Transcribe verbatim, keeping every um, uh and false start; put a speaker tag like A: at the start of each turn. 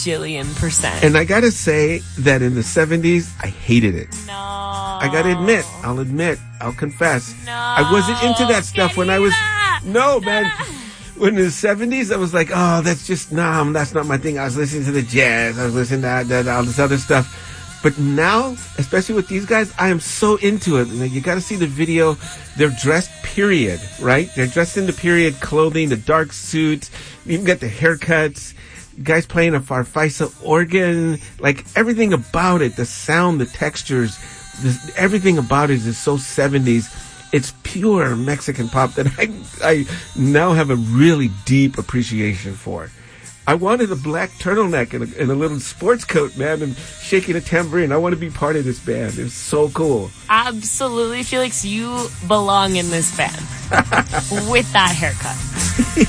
A: bajillion percent.
B: And I gotta say that in the seventies, I hated it.
A: No.
B: I gotta admit, I'll admit, I'll confess.
A: No.
B: I wasn't into that stuff when I was... No, man. When in the seventies, I was like, oh, that's just, nah, that's not my thing. I was listening to the jazz. I was listening to that, that, all this other stuff. But now, especially with these guys, I am so into it. You got to see the video. They're dressed period, right? They're dressed in the period clothing, the dark suits. You even got the haircuts. Guys playing a Farfisa organ. Like, everything about it, the sound, the textures, this, everything about it is so seventies. It's pure Mexican pop that I, I now have a really deep appreciation for. I wanted a black turtleneck and a, and a little sports coat, man, and shaking a tambourine. I want to be part of this band. It's so cool.
A: Absolutely, Felix, you belong in this band with that haircut.